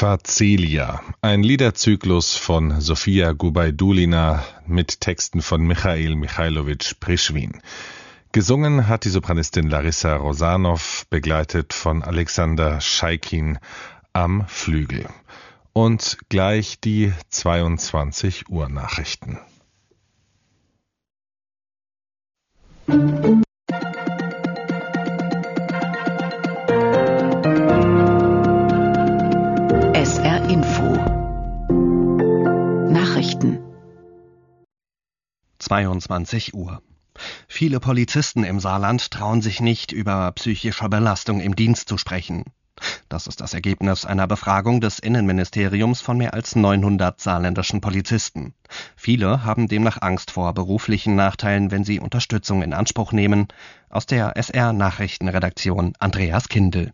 Facelia, ein Liederzyklus von Sofia Gubaidulina mit Texten von Michail Michailowitsch Prischwin. Gesungen hat die Sopranistin Larissa Rosanov, begleitet von Alexander Scheikin am Flügel. Und gleich die 22 Uhr Nachrichten. SR Info Nachrichten 22 Uhr. Viele Polizisten im Saarland trauen sich nicht, über psychische Belastung im Dienst zu sprechen. Das ist das Ergebnis einer Befragung des Innenministeriums von mehr als 900 saarländischen Polizisten. Viele haben demnach Angst vor beruflichen Nachteilen, wenn sie Unterstützung in Anspruch nehmen. Aus der SR-Nachrichtenredaktion Andreas Kindl.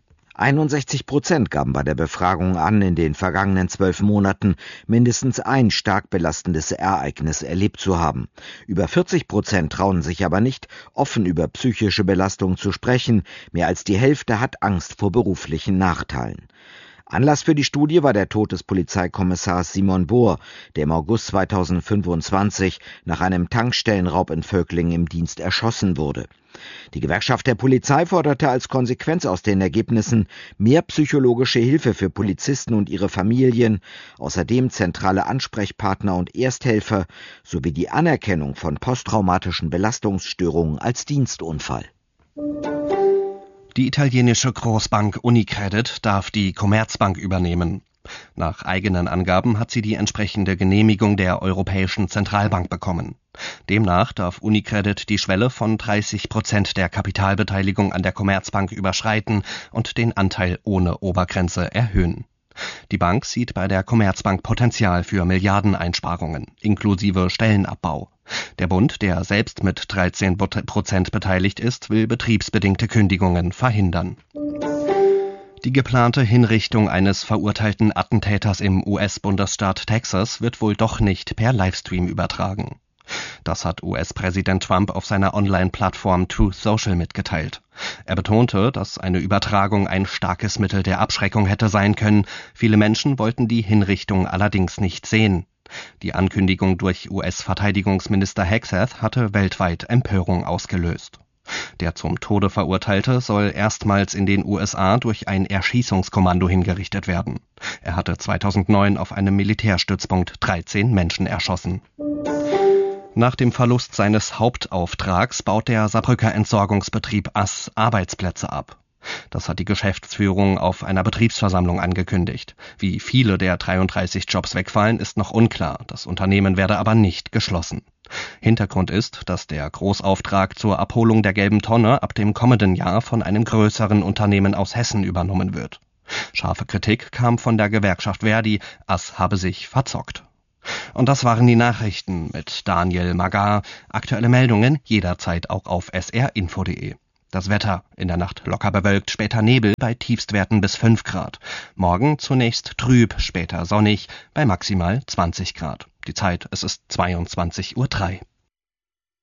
61% gaben bei der Befragung an, in den vergangenen 12 Monaten mindestens ein stark belastendes Ereignis erlebt zu haben. Über 40% trauen sich aber nicht, offen über psychische Belastung zu sprechen. Mehr als die Hälfte hat Angst vor beruflichen Nachteilen. Anlass für die Studie war der Tod des Polizeikommissars Simon Bohr, der im August 2025 nach einem Tankstellenraub in Völklingen im Dienst erschossen wurde. Die Gewerkschaft der Polizei forderte als Konsequenz aus den Ergebnissen mehr psychologische Hilfe für Polizisten und ihre Familien, außerdem zentrale Ansprechpartner und Ersthelfer sowie die Anerkennung von posttraumatischen Belastungsstörungen als Dienstunfall. Die italienische Großbank Unicredit darf die Commerzbank übernehmen. Nach eigenen Angaben hat sie die entsprechende Genehmigung der Europäischen Zentralbank bekommen. Demnach darf Unicredit die Schwelle von 30% der Kapitalbeteiligung an der Commerzbank überschreiten und den Anteil ohne Obergrenze erhöhen. Die Bank sieht bei der Commerzbank Potenzial für Milliardeneinsparungen, inklusive Stellenabbau. Der Bund, der selbst mit 13% beteiligt ist, will betriebsbedingte Kündigungen verhindern. Die geplante Hinrichtung eines verurteilten Attentäters im US-Bundesstaat Texas wird wohl doch nicht per Livestream übertragen. Das hat US-Präsident Trump auf seiner Online-Plattform Truth Social mitgeteilt. Er betonte, dass eine Übertragung ein starkes Mittel der Abschreckung hätte sein können. Viele Menschen wollten die Hinrichtung allerdings nicht sehen. Die Ankündigung durch US-Verteidigungsminister Hegseth hatte weltweit Empörung ausgelöst. Der zum Tode Verurteilte soll erstmals in den USA durch ein Erschießungskommando hingerichtet werden. Er hatte 2009 auf einem Militärstützpunkt 13 Menschen erschossen. Nach dem Verlust seines Hauptauftrags baut der Saarbrücker Entsorgungsbetrieb Ass Arbeitsplätze ab. Das hat die Geschäftsführung auf einer Betriebsversammlung angekündigt. Wie viele der 33 Jobs wegfallen, ist noch unklar. Das Unternehmen werde aber nicht geschlossen. Hintergrund ist, dass der Großauftrag zur Abholung der gelben Tonne ab dem kommenden Jahr von einem größeren Unternehmen aus Hessen übernommen wird. Scharfe Kritik kam von der Gewerkschaft Verdi, Ass habe sich verzockt. Und das waren die Nachrichten mit Daniel Magar. Aktuelle Meldungen jederzeit auch auf srinfo.de. Das Wetter: in der Nacht locker bewölkt, später Nebel bei Tiefstwerten bis 5 Grad. Morgen zunächst trüb, später sonnig bei maximal 20 Grad. Die Zeit, es ist 22:03 Uhr.